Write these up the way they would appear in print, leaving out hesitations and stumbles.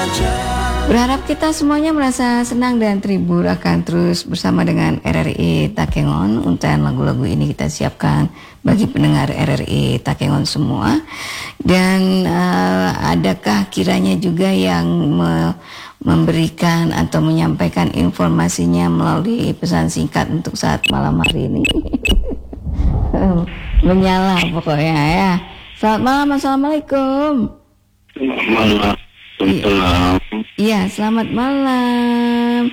Berharap kita semuanya merasa senang dan terhibur akan terus bersama dengan RRI Takengon. Untayan lagu-lagu ini kita siapkan bagi pendengar RRI Takengon semua. Dan adakah kiranya juga yang memberikan atau menyampaikan informasinya melalui pesan singkat untuk saat malam hari ini? Menyala pokoknya ya. Selamat malam, assalamualaikum. Malam. Iya, selamat malam.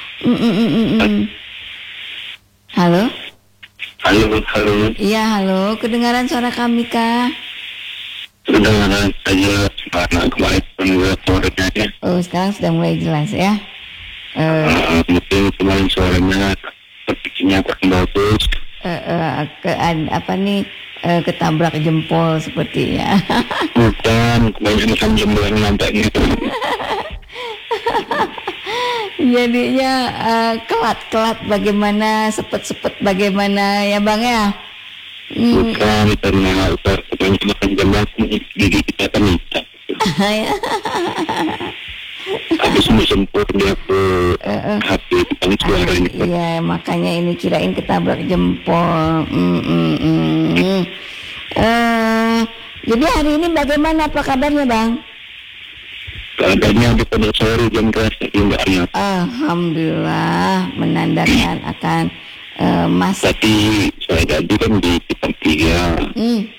Halo? Halo. Iya, halo. Kedengaran suara kami kah? Kedengaran saja karena kemarin pendengar suaranya ya. Oh, sekarang sudah mulai jelas ya. Mungkin kemarin suaranya sepertinya kurang bagus. Ketabrak jempol sepertinya. Bukan, kebanyakan jempol nampaknya. Jadinya kelat-kelat bagaimana, sepet-sepet bagaimana ya Bang ya? Bukan, karena kebanyakan jempol gigi kita kan minta. Habis jempol dia ke HP kan suaranya. Iya, makanya ini kirain ketabrak jempol. Jadi hari ini bagaimana, apa kabarnya Bang? Keadaannya di pada sore jam keras enggak enak. Alhamdulillah, menandakan akan masa. Tadi saya jadi kan di Cipang 3.